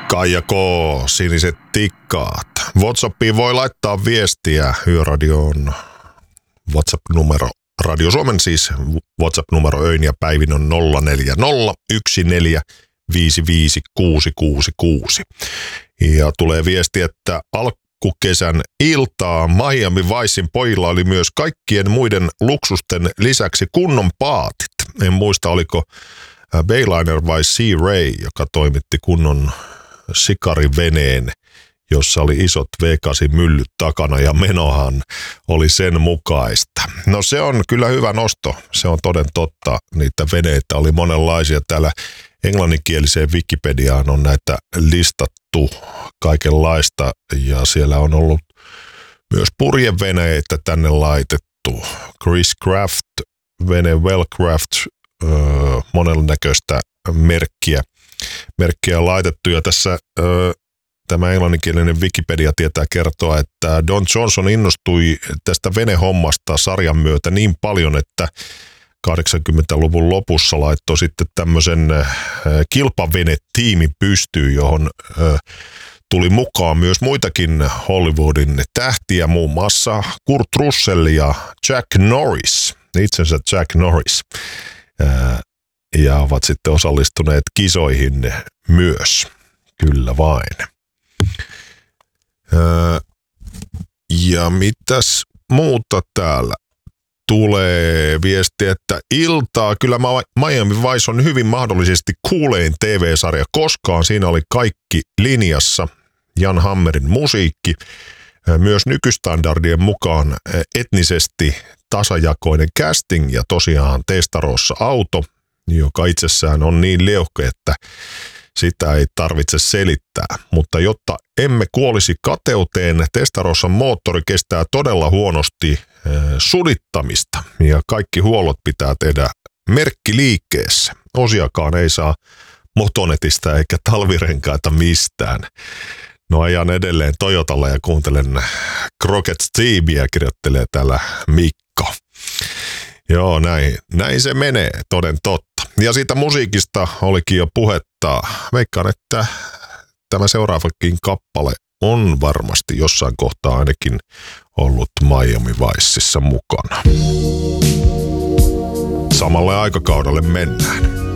Kaija K, siniset tikkaat. WhatsAppiin voi laittaa viestiä. Yöradion WhatsApp-numero. Radio Suomen siis WhatsApp-numero öin ja päivin on 0401455666. Ja tulee viesti, että alkukesän iltaa Miami Vicein pojilla oli myös kaikkien muiden luksusten lisäksi kunnon paatit. En muista, oliko Bayliner vai Sea Ray, joka toimitti kunnon sikariveneen, jossa oli isot V8-myllyt takana ja menohan oli sen mukaista. No se on kyllä hyvä nosto, se on toden totta. Niitä veneitä oli monenlaisia. Täällä englanninkieliseen Wikipediaan on näitä listattu kaikenlaista ja siellä on ollut myös purjeveneitä tänne laitettu. Chris Craft, vene Wellcraft, monennäköistä merkkiä laitettu ja tässä tämä englanninkielinen Wikipedia tietää kertoa, että Don Johnson innostui tästä venehommasta sarjan myötä niin paljon, että 80-luvun lopussa laittoi sitten tämmöisen kilpavenetiimin pystyyn, johon tuli mukaan myös muitakin Hollywoodin tähtiä, muun muassa Kurt Russell ja Jack Norris, itsensä Jack Norris, ja ovat sitten osallistuneet kisoihin myös, kyllä vain. Ja mitäs muuta täällä tulee viesti, että iltaa kyllä Miami Vice on hyvin mahdollisesti kuulein TV-sarja koskaan. Siinä oli kaikki linjassa, Jan Hammerin musiikki, myös nykystandardien mukaan etnisesti tasajakoinen casting ja tosiaan Testarossa auto, joka itsessään on niin liuhke, että sitä ei tarvitse selittää, mutta jotta emme kuolisi kateuteen, Testarossa moottori kestää todella huonosti sudittamista ja kaikki huollot pitää tehdä merkkiliikkeessä. Osiakaan ei saa Motonetista eikä talvirenkaita mistään. No ajan edelleen Toyotalla ja kuuntelen Crockett Steamia, kirjoittelee täällä Mikko. Joo, näin se menee, toden totta. Ja siitä musiikista olikin jo puhetta. Veikkaan, että tämä seuraavakin kappale on varmasti jossain kohtaa ainakin ollut Miami Vicessa mukana. Samalle aikakaudelle mennään.